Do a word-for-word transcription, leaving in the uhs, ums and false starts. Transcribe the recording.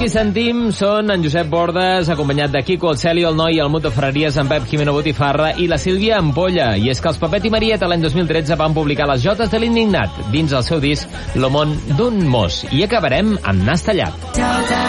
qui sentim són en Josep Bordes, acompanyat de Quico, el Celio, el Noi, el Mut de Ferreries, en Pep Jimeno Botifarra i la Sílvia Ampolla. I és que els Pepet i Marieta l'any dos mil tretze van publicar les jotes de l'Indignat dins el seu disc Lo món d'un mos. I acabarem amb Nas tallat.